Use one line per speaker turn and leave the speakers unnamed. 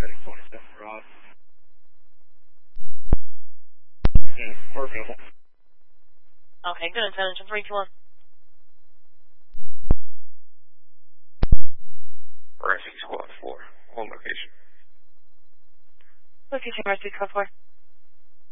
Medic 27 Ross. Yeah, we're available.
Okay, good. Attention 321.
Rescue Squad 4. Home location.
Location Rescue Squad 4.